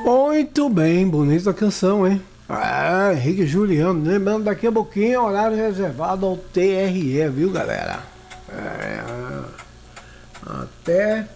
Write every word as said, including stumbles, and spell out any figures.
Muito bem, bonita canção, hein? Ah, Henrique e Juliano, lembrando daqui a pouquinho, horário reservado ao T R E, viu, galera? É, até